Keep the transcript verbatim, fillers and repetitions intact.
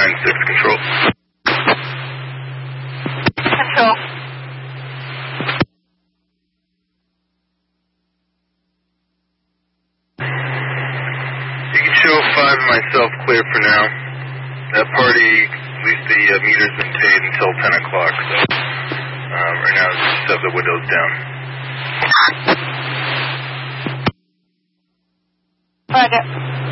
nine six, control. Control. You can show five and myself clear for now. That party, at least the uh, meter's been paid until ten o'clock, so um, right now just have the windows down. Roger.